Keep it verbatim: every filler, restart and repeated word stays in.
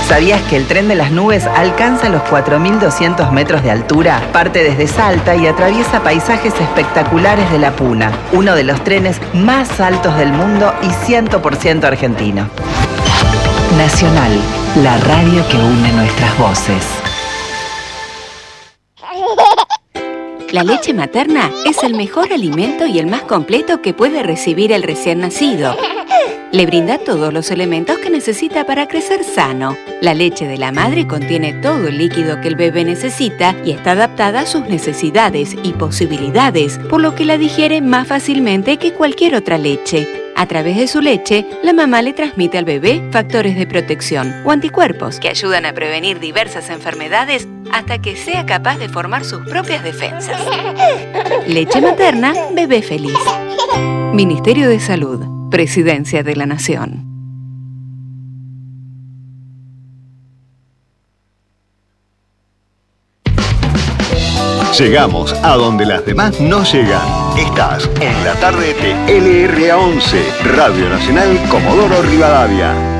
¿Sabías que el tren de las nubes alcanza los cuatro mil doscientos metros de altura? Parte desde Salta y atraviesa paisajes espectaculares de la Puna, uno de los trenes más altos del mundo y cien por ciento argentino. Nacional, la radio que une nuestras voces. La leche materna es el mejor alimento y el más completo que puede recibir el recién nacido. Le brinda todos los elementos que necesita para crecer sano. La leche de la madre contiene todo el líquido que el bebé necesita y está adaptada a sus necesidades y posibilidades, por lo que la digiere más fácilmente que cualquier otra leche. A través de su leche, la mamá le transmite al bebé factores de protección o anticuerpos que ayudan a prevenir diversas enfermedades hasta que sea capaz de formar sus propias defensas. Leche materna, bebé feliz. Ministerio de Salud, Presidencia de la Nación. Llegamos a donde las demás no llegan. Estás en la tarde de L R A once, Radio Nacional Comodoro Rivadavia.